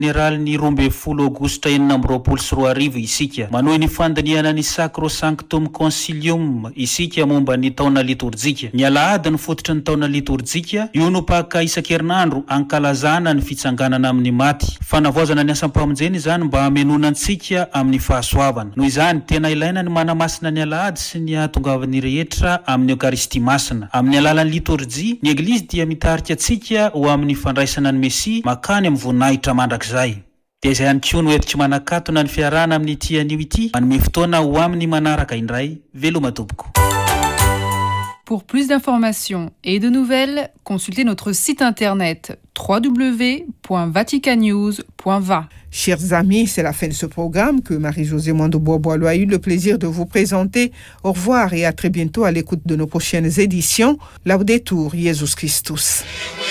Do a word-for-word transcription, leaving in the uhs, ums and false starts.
ny raliny rombe folo aogositra enina amby roapolo sy roa arivo isika manohy ny fandiniana ny sacro sanctum concilium isika momba ny taona liturjika. Ny alahady ny fototry ny taona liturjika io no paka isan-kerinandro ankalazana ny fitsanganana amin'ny maty. Fanavoazana ny asam-pamonjeny izany mba hamelonantsika amin'ny fahasoavana. Noho izany tena ilaina ny manamasina ny alahady sy ny ahatongavan'ny rehetra amin'ny eukaristia masina. Amin'ny alalan'ny liturjia ny eglizy dia mitarika antsika ho amin'ny fandraisana ny Mesia makany amin'ny voninahitra mandrakizay. Dia izay ihany koa no hevitry manakatona ny fiarahana amin'ny ity anio ity manome fotoana ho amin'ny manaraka indray. Veloma tompoko. Pour plus d'informations et de nouvelles, consultez notre site internet w w w point vatican news point va. Chers amis, c'est la fin de ce programme que Marie-Josée Mondo-Bois-Boileau a eu le plaisir de vous présenter. Au revoir et à très bientôt à l'écoute de nos prochaines éditions. Laudetur Jesus Christus.